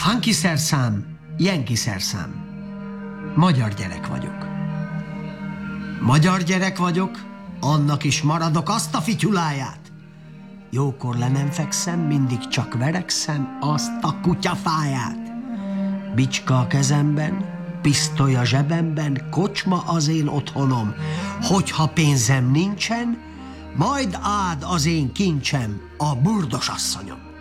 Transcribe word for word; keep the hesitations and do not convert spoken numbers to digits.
Hanki szerszám, Jenki szerszám. Magyar gyerek vagyok. Magyar gyerek vagyok, annak is maradok azt a fityuláját. Jókor le nem fekszem, mindig csak verekszem azt a kutyafáját. Bicska a kezemben, pisztoly a zsebemben, kocsma az én otthonom. Hogyha pénzem nincsen, majd áld az én kincsem, a burdos asszonyom.